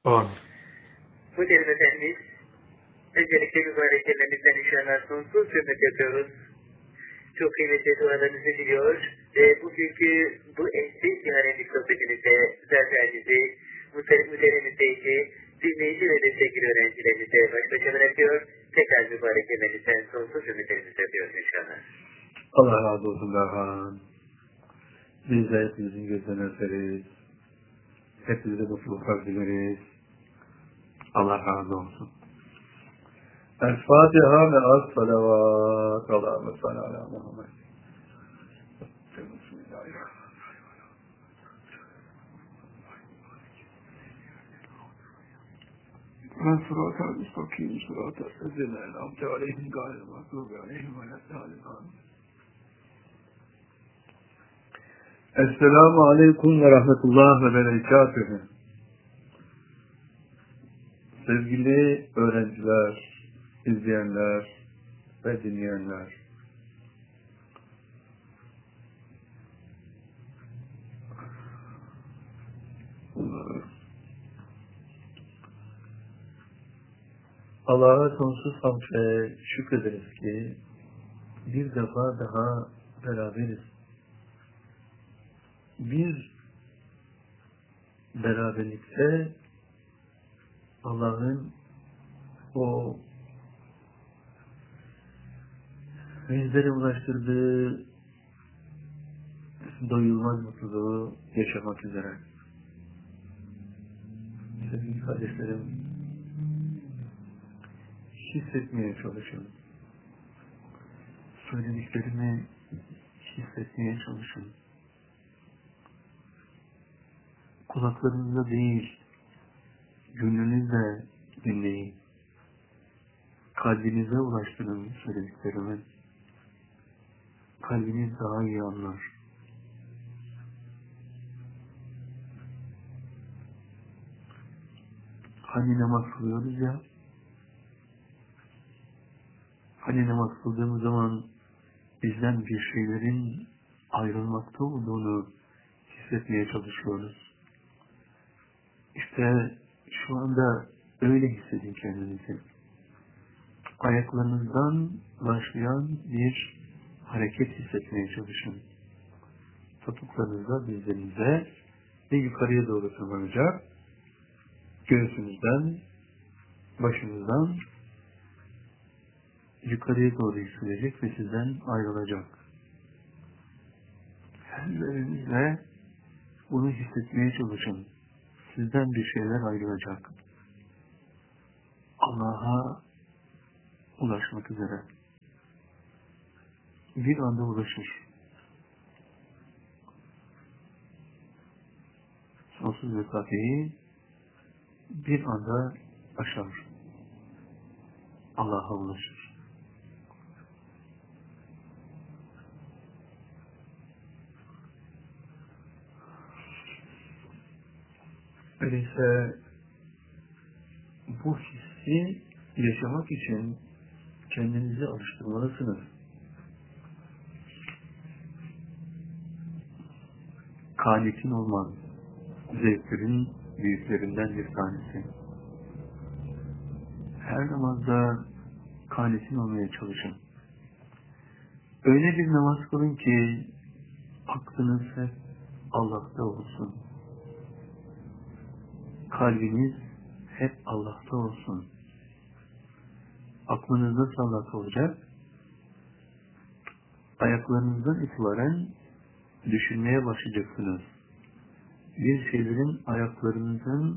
Amin. Muhterem Efendimiz, öncelikle mübarek ellerimizden inşallah sonsuz hürmet yapıyoruz. Çok kıymetli dualarınızı diliyor ve bugünkü bu eşsiz ihanelik sohbetimizde zaferinizi, muhteremimizdeki dinleyici ve de sevgili öğrencilerimize baş başa bırakıyor. Tekrar mübarek ellerinizden sonsuz hürmetlerimizi yapıyoruz inşallah. Allah razı olsun Berhan. Biz de hepinizin gözlerine öperiz. Hepinize mutluluklar dileriz. Allah razı olsun. El-Fatiha ve as-salavat. Allahümme salli ala Muhammed. Bismillahirrahmanirrahim. Men sıratel müstakim sıratel lezine en'amte aleyhim gayril mağdubi aleyhim ve leddâlin. Esselamu aleyküm ve rahmetullah ve berekatühü. Sevgili öğrenciler, izleyenler ve dinleyenler. Allah'a sonsuz hamd ve şükrederiz ki bir defa daha beraberiz. Bir beraberlikte Allah'ın o bizlere ulaştırdığı doyulmaz mutluluğu yaşamak üzere. Sevgili kardeşlerim, hissetmeye çalışın. Söylediklerimi hissetmeye çalışın. Kulaklarınızla değil, gönlünüzle dinleyin. Kalbinize ulaştırın söylediklerimi. Kalbiniz daha iyi anlar. Hani namaz kılıyoruz ya, hani namaz kıldığımız zaman bizden bir şeylerin ayrılmakta olduğunu hissetmeye çalışıyoruz. İşte şu anda öyle hissedin kendinizi. Ayaklarınızdan başlayan bir hareket hissetmeye çalışın. Topuklarınızda dizlerinize ve yukarıya doğru tırmanacak. Göğsünüzden, başınızdan yukarıya doğru yükselecek ve sizden ayrılacak. Ellerinizle bunu hissetmeye çalışın. Sizden bir şeyler ayrılacak. Allah'a ulaşmak üzere. Bir anda ulaşır. Sonsuz mesafeyi bir anda aşar. Allah'a ulaşır. Öyleyse bu hissi yaşamak için kendinizi alıştırmalısınız. Kanitin olmak zevklerin büyüklerinden bir tanesi. Her namazda kanitin olmaya çalışın. Öyle bir namaz kılın ki aklınız hep Allah'ta olsun. Kalbiniz hep Allah'ta olsun. Aklınız nasıl Allah'ta olacak? Ayaklarınızdan itibaren düşünmeye başlayacaksınız. Bir şeylerin ayaklarınızın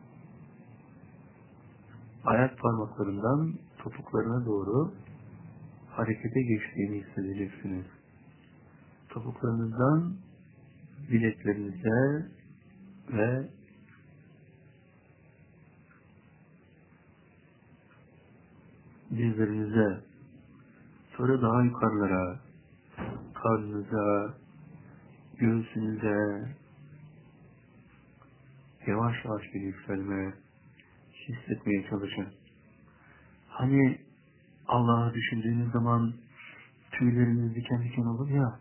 ayak parmaklarından topuklarına doğru harekete geçtiğini hissedeceksiniz. Topuklarınızdan bileklerinize ve dizlerinize, sonra daha yukarılara, karnınıza, göğsünüze yavaş yavaş bir yükselme hissetmeye çalışın. Hani Allah'ı düşündüğünüz zaman tüyleriniz diken diken olur ya,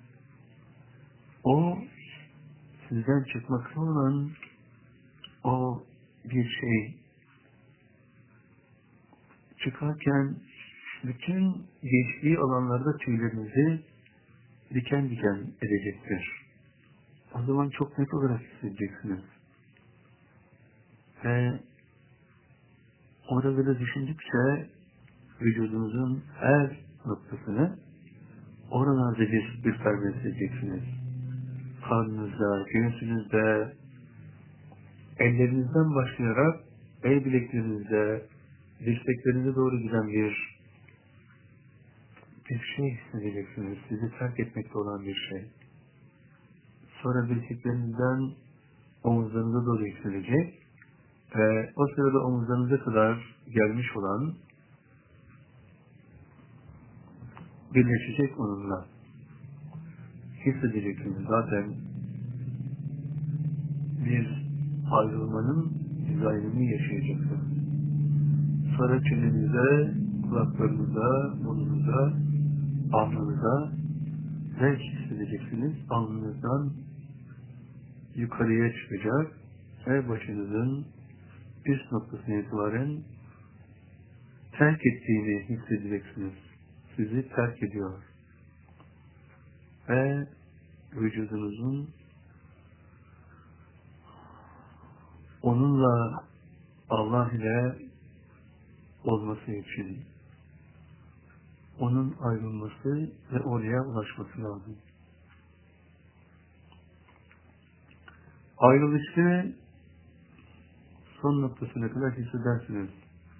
o sizden çıkmakta olan o bir şey çıkarken bütün geçtiği alanlarda tüylerinizi diken diken edecektir. O zaman çok net olarak hissedeceksiniz. Ve oraları düşündükçe vücudunuzun her noktasını oralarda bir ürperme hissedeceksiniz. Karnınızda, göğsünüzde, ellerinizden başlayarak el bileklerinizde, dirseklerinize doğru giden bir şey hissedeceksiniz. Sizi terk etmekte olan bir şey. Sonra dirseklerinizden omuzlarınıza doğru yükselecek ve o sırada omuzlarınıza kadar gelmiş olan birleşecek onunla. Hissedeceksiniz. Zaten bir ayrılmanın dizaynını yaşayacaksınız. Sonra çenenize, kulaklarınıza, burnunuza, alnınıza renk hissedeceksiniz. Alnınızdan yukarıya çıkacak ve başınızın üst noktasına itibaren terk ettiğini hissedeceksiniz. Sizi terk ediyor. Ve vücudunuzun onunla, Allah ile olması için onun ayrılması ve oraya ulaşması lazım. Ayrılışı son noktasına kadar hissedersiniz.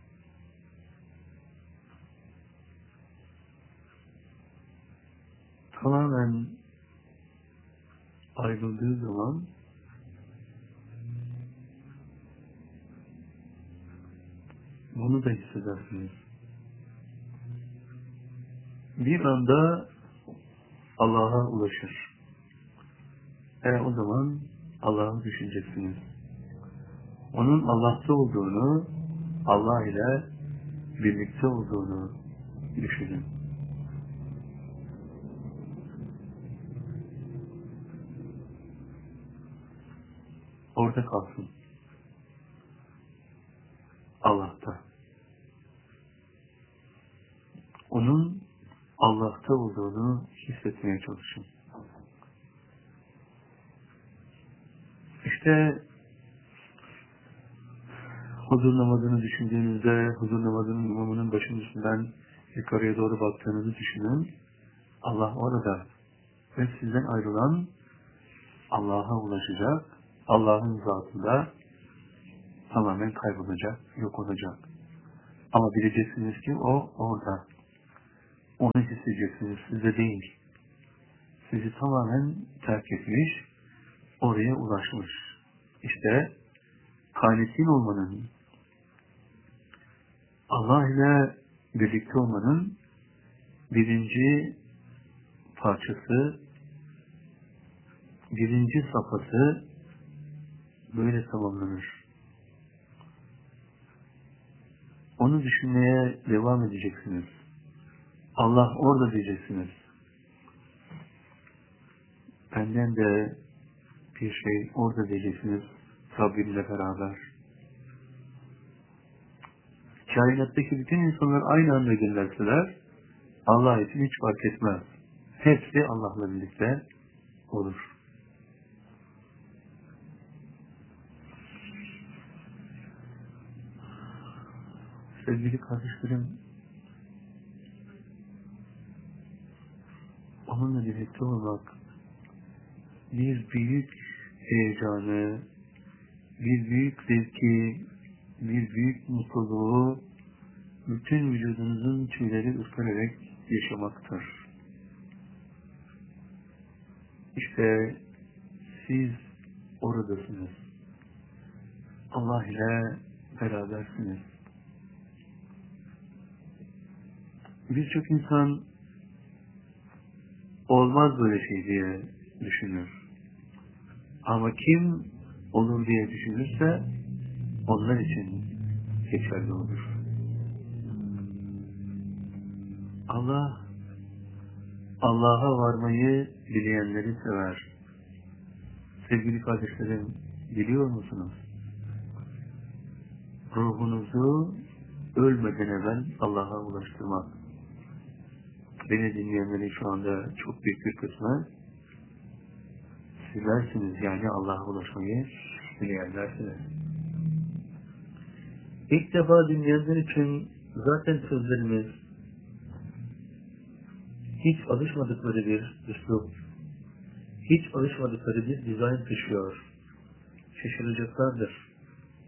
Tamamen ayrıldığı zaman bunu da hissedersiniz. Bir anda Allah'a ulaşır. O zaman Allah'ı düşüneceksiniz. Onun Allah'ta olduğunu, Allah ile birlikte olduğunu düşünün. Orada kalsın. Allah'ta. Onun Allah'ta olduğunu hissetmeye çalışın. İşte huzur namazını düşündüğünüzde, huzur namazının imamının başının üstünden yukarıya doğru baktığınızı düşünün. Allah orada ve sizden ayrılan Allah'a ulaşacak, Allah'ın zatında tamamen kaybolacak, yok olacak. Ama bileceksiniz ki o orada. Onu hissedeceksiniz, sizde değil. Sizi tamamen terk etmiş, oraya ulaşmış. İşte kânetin olmanın, Allah ile birlikte olmanın birinci parçası, birinci safhası böyle tamamlanır. Onu düşünmeye devam edeceksiniz. Allah orada diyeceksiniz. Benden de bir şey orada diyeceksiniz Rabbimle beraber. Kainattaki bütün insanlar aynı anda gönderseler Allah için hiç fark etmez. Hepsi Allah'la birlikte olur. Sevgili kardeşlerim, onunla birlikte olmak bir büyük heyecanı, bir büyük zevki, bir büyük mutluluğu bütün vücudunuzun tüyleri ürpererek yaşamaktır. İşte siz oradasınız. Allah ile berabersiniz. Birçok insan olmaz böyle şey diye düşünür. Ama kim olur diye düşünürse onlar için geçerli olur. Allah, Allah'a varmayı dileyenleri sever. Sevgili kardeşlerim, biliyor musunuz? ruhunuzu ölmeden evvel Allah'a ulaştırmak. Beni dinleyenlerin şu anda çok büyük bir kısmı sizlersiniz, yani Allah'a ulaşmayı dileyenlersiniz. İlk defa dinleyenler için zaten sözlerimiz hiç alışmadıkları bir üslup, hiç alışmadıkları bir dizayn taşıyor. Şaşıracaklardır.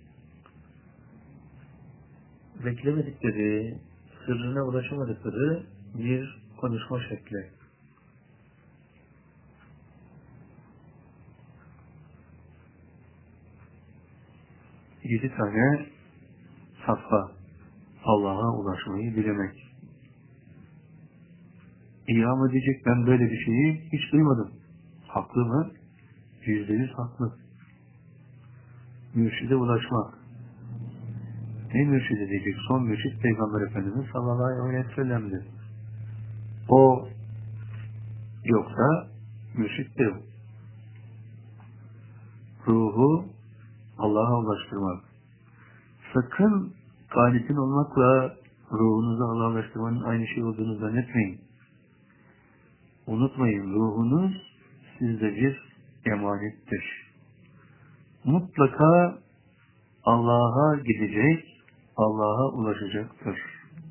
Beklemedikleri, sırrına ulaşamadıkları bir konuşma şekli. Yedi tane safha, Allah'a ulaşmayı dilemek. İlham edecek, ben böyle bir şeyi hiç duymadım. Haklı mı? %100 haklı. Mürşide ulaşmak. Ne mürşid edecek? Son mürşid Peygamber Efendimiz sallallahu aleyhi ve sellem'dir. O yoksa mürşid de yok. Ruhu Allah'a ulaştırmak. Sakın galitin olmakla ruhunuzu Allah'a ulaştırmanın aynı şey olduğunu zannetmeyin. Unutmayın, ruhunuz sizde bir emanettir. Mutlaka Allah'a gidecek, Allah'a ulaşacaktır.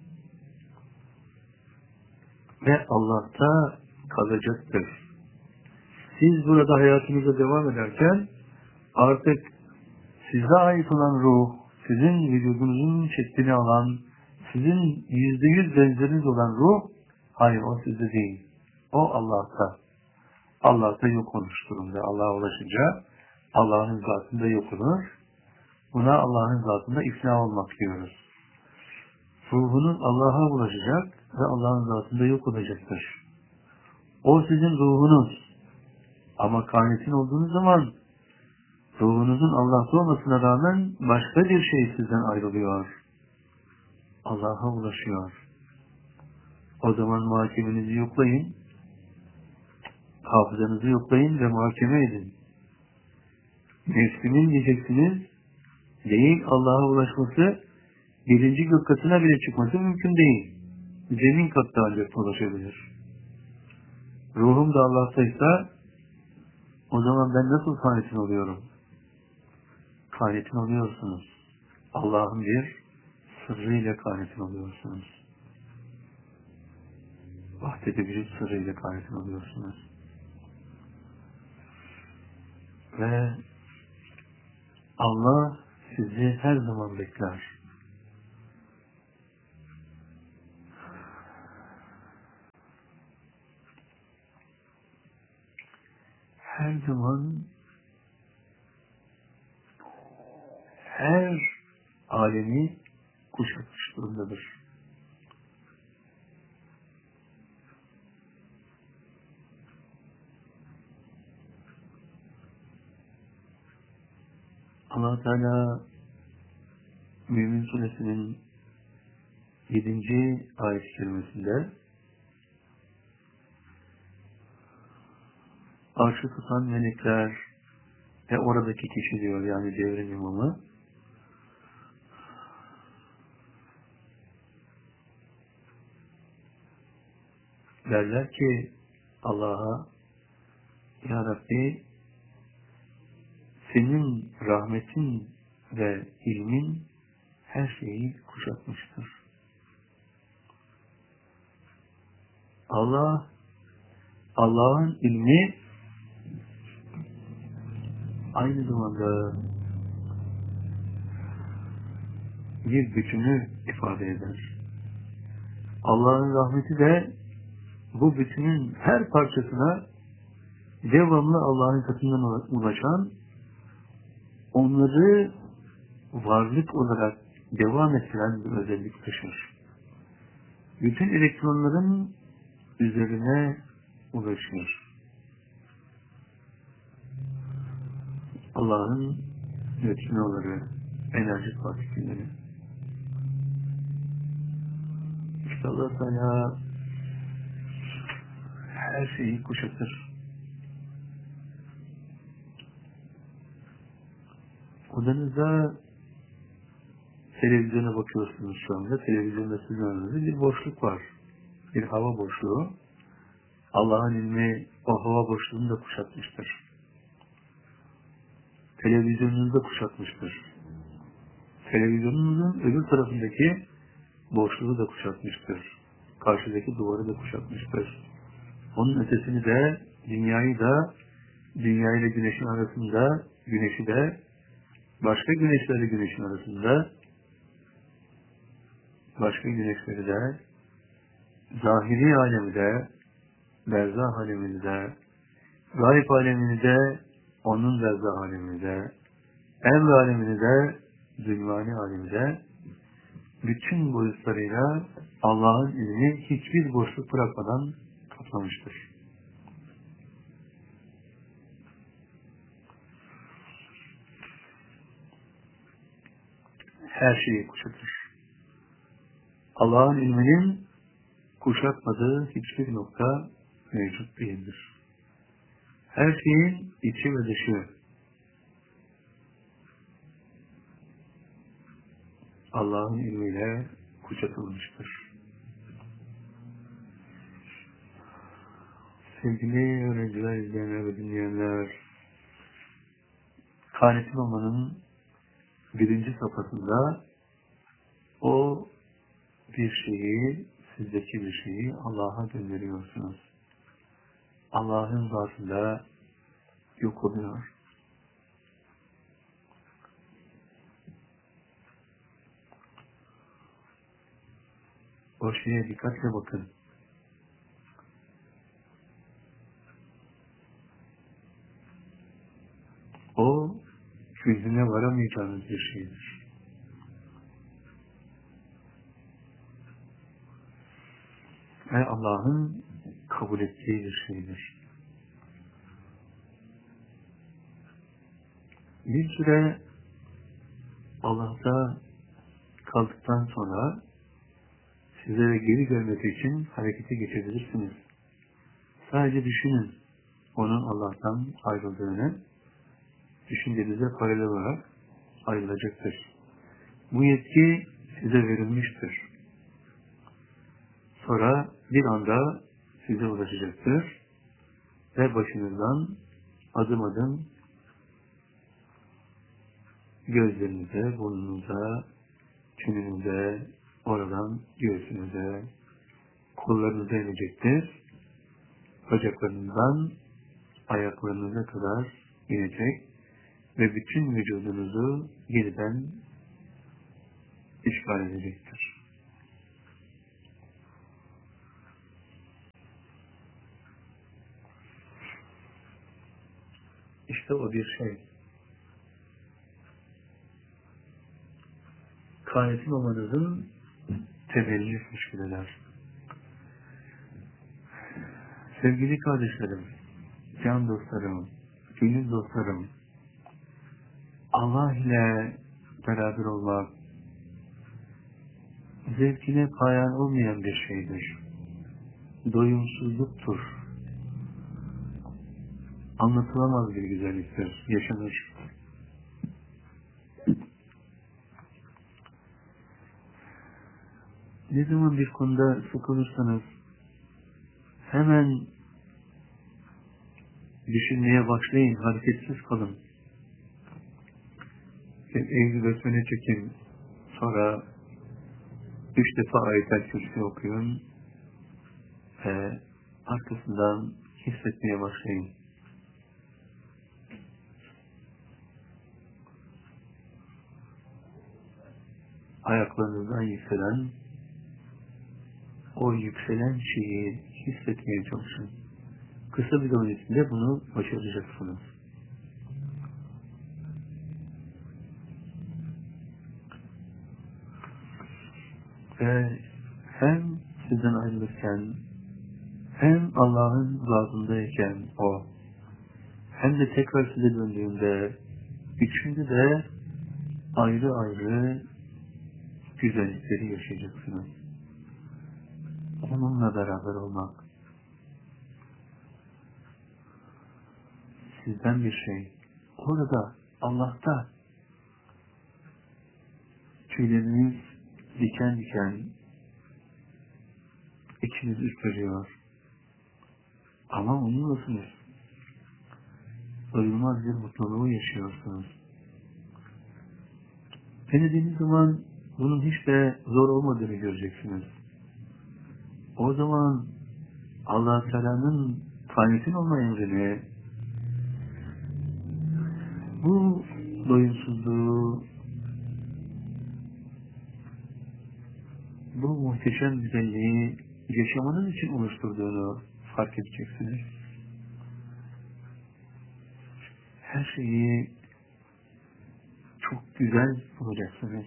Ve Allah'ta kalacaktır. Siz burada hayatınıza devam ederken artık size ait olan ruh, sizin vücudunuzun şeklini alan, sizin %100 benzeriniz olan ruh, hayır o sizde değil. O Allah'ta. Allah'ta yok olmuş durumda. Allah'a ulaşınca Allah'ın zatında yok olur. Buna Allah'ın zatında ifna olmak diyoruz. Ruhunuz Allah'a ulaşacak ve Allah'ın zatında yok olacaktır. O sizin ruhunuz. Ama kânetin olduğunuz zaman ruhunuzun Allah'ta olmasına rağmen başka bir şey sizden ayrılıyor. Allah'a ulaşıyor. O zaman muhakemenizi yoklayın. Hafızanızı yoklayın ve muhakeme edin. Nefsimin diyeceksiniz, değil Allah'a ulaşması, birinci gök katına bile çıkması mümkün değil. Zemin katta ancak ulaşabilir. Ruhum da Allah'taysa, o zaman ben nasıl kânetin oluyorum? Kânetin oluyorsunuz. Allah'ın bir sırrıyla kânetin oluyorsunuz. Vahdet-i vücud sırrıyla kânetin oluyorsunuz. Ve Allah sizi her zaman bekler. Her zaman her alemi kuşatmış durumdadır. Allah Teala Mümin Suresinin 7. ayet-i kerimesinde arşı tutan melekler ve oradaki kişi diyor, yani devrin imamı, derler ki Allah'a, Ya Rabbi, senin rahmetin ve ilmin her şeyi kuşatmıştır. Allah'ın ilmi aynı zamanda bir bütünü ifade eder. Allah'ın rahmeti de bu bütünün her parçasına devamlı Allah'ın katından ulaşan, onları varlık olarak devam ettiren bir özellik taşır. Bütün elektronların üzerine ulaşır. Allah'ın nötrinoları, enerji partikülleri. İşte Allah Teala her şeyi kuşatır. Odanıza televizyona bakıyorsunuz şu anda. Televizyonda sizin önünüzde bir boşluk var. Bir hava boşluğu. Allah'ın ilmi o hava boşluğunu da kuşatmıştır. Televizyonunu da kuşatmıştır. Televizyonunuzun öbür tarafındaki boşluğu da kuşatmıştır. Karşıdaki duvarı da kuşatmıştır. Onun ötesini de, dünyayı da, dünya ile güneşin arasında, güneşi de, başka güneşlerle güneşin arasında, başka güneşleri de, zahiri alemi de, berzah alemini de, gayb alemini de, onun berzah alemini de, emr alemini de, zulmani alemi de, bütün boyutlarıyla Allah'ın ilmi hiçbir boşluk bırakmadan kaplamıştır. Her şeyi kuşatır. Allah'ın ilminin kuşatmadığı hiçbir nokta mevcut değildir. Her şeyin içi ve dışı Allah'ın ilmiyle kuşatılmıştır. Sevgili öğrenciler, izleyenler ve dinleyenler, Kânetin olmanın birinci safhasında o bir şeyi, sizdeki bir şeyi Allah'a gönderiyorsunuz. Allah'ın zatında yok oluyor. O şeye dikkatle bakın. O çözüme varamayacağınız bir şeydir. Ve Allah'ın kabul ettiği bir şeydir. Bir süre Allah'ta kaldıktan sonra sizlere geri gelmek için harekete geçebilirsiniz. Sadece düşünün onun Allah'tan ayrıldığını, düşüncenize paralel olarak ayrılacaktır. Bu yetki size verilmiştir. Sonra bir anda size ulaşacaktır ve başınızdan adım adım gözlerinize, burnunuza, tününüze, oradan göğsünüze, kollarınıza inecektir. Bacaklarınızdan ayaklarınıza kadar inecek ve bütün vücudunuzu yeniden işgal edecektir. İşte o bir şey. Kânetin olmanızın temelini teşkil eder. Sevgili kardeşlerim, can dostlarım, gönül dostlarım, Allah ile beraber olmak zevkine payan olmayan bir şeydir. Doyumsuzluktur. Anlatılamaz bir güzelliktir. Yaşanır. Ne zaman bir konuda sıkılırsanız hemen düşünmeye başlayın, hareketsiz kalın. Evli besmele çekin, sonra 3 defa Ayet-el Kürsi okuyun ve arkasından hissetmeye başlayın. Ayaklarınızdan yükselen, o yükselen şeyi hissetmeye çalışın. Kısa bir zaman içinde bunu başaracaksınız. Ve hem sizden ayrılırken, hem Allah'ın zatındayken o, hem de tekrar size döndüğünde, üçünde de ayrı ayrı güzellikleri yaşayacaksınız. Onunla beraber olmak sizden bir şey. Orada, Allah'ta. tüyleriniz diken diken, içiniz ürperiyor. Ama umuyorsunuz. Doyulmaz bir mutluluğu yaşıyorsunuz. Denediğiniz zaman bunun hiç de zor olmadığını göreceksiniz. O zaman Allah-u Teala'nın tanetin olma emrini, bu doyumsuzluğu, bu muhteşem güzelliği yaşamanız için oluşturduğunu fark edeceksiniz. Her şeyi çok güzel bulacaksınız.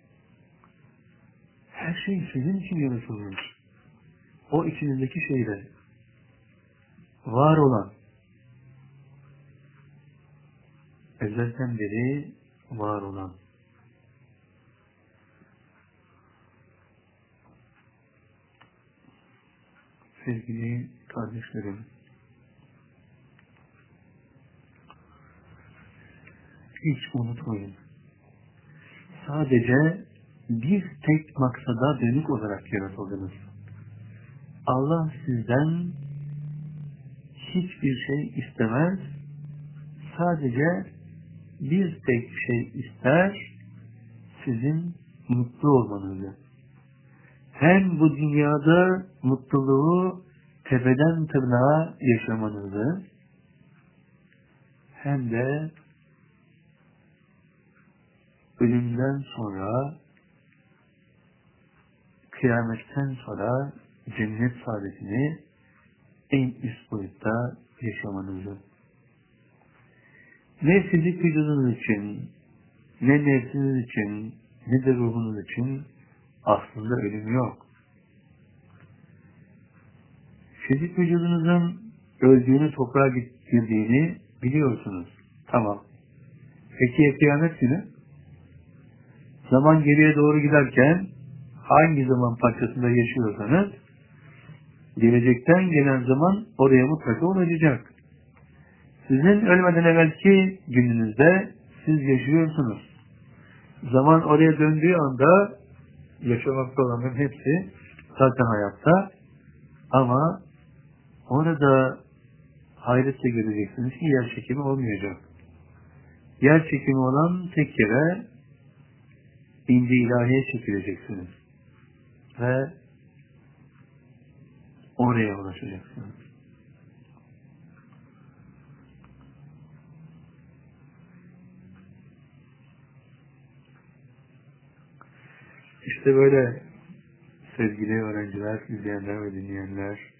Her şey sizin için yaratılmış. O içinizdeki şeyler, var olan, ezelden beri var olan, sevgili kardeşlerim, hiç unutmayın. Sadece bir tek maksada dönük olarak yaratıldınız. Allah sizden hiçbir şey istemez. Sadece bir tek şey ister, sizin mutlu olmanızı. Hem bu dünyada mutluluğu tepeden tırnağa yaşamanızı, hem de ölümden sonra, kıyametten sonra cennet saadetini en üst boyutta yaşamanızı. Ne fizik vücudunuz için, ne nefsiniz için, ne de ruhunuz için aslında ölüm yok. Fizik vücudunuzun öldüğünü, toprağa girdiğini biliyorsunuz. Tamam. Peki ya kıyamet günü? Zaman geriye doğru giderken hangi zaman parçasında yaşıyorsanız gelecekten gelen zaman oraya mutlaka ulaşacak. Sizin ölmeden evvelki gününüzde siz yaşıyorsunuz. Zaman oraya döndüğü anda yaşamakta olanların hepsi zaten hayatta, ama orada hayretle göreceksiniz ki yer çekimi olmayacak. Yer çekimi olan tek yere indi ilahiye çekileceksiniz ve oraya ulaşacaksınız. İşte böyle sevgili öğrenciler, izleyenler ve dinleyenler,